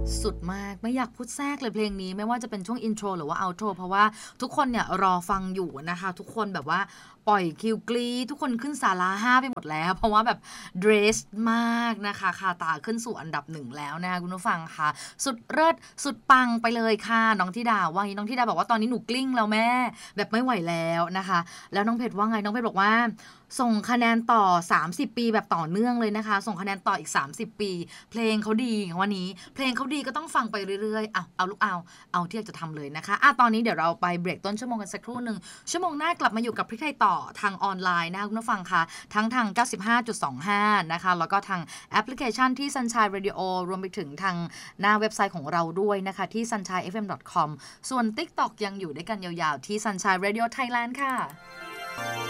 สุดมากไม่อยากพูดแทรกเลยเพลงนี้ไม่ว่าจะเป็นช่วงอินโทรหรือว่าเอาโทรเพราะว่าทุกคนเนี่ยรอฟังอยู่นะคะทุกคนแบบว่าปล่อยคิวกรีทุกคนขึ้นศาลา5ไปหมดแล้วเพราะว่าแบบเดรสมากนะคะคาตาขึ้นสู่อันดับ1แล้วนะคะคุณผู้ฟังค่ะสุดเลิศสุดปังไปเลยค่ะน้องธิดาว่างี้น้องธิดาบอกว่าตอนนี้หนูกลิ้งแล้วแม่แบบไม่ไหวแล้วนะคะแล้วน้องเพชรว่าไงน้องเพชรบอกว่าส่งคะแนนต่อ30ปีแบบต่อเนื่องเลยนะคะส่งคะแนนต่ออีก30ปีเพลงเขาดีวันนี้เพลงเขาดีก็ต้องฟังไปเรื่อยๆเอาลูกเอาที่อยากจะทำเลยนะคะตอนนี้เดี๋ยวเราไปเบรกต้นชั่วโมงกันสักครู่นึงชั่วโมงหน้ากลับมาอยู่กับพริกไทยต่อทางออนไลน์นะคะคุณผู้ฟังคะทั้งทาง 95.25 นะคะแล้วก็ทางแอปพลิเคชันที่ Sunshine Radio รวมไปถึงทางหน้าเว็บไซต์ของเราด้วยนะคะที่ sunshinefm.com ส่วน TikTok ยังอยู่ด้วยกันยาวๆที่ Sunshine Radio Thailand ค่ะ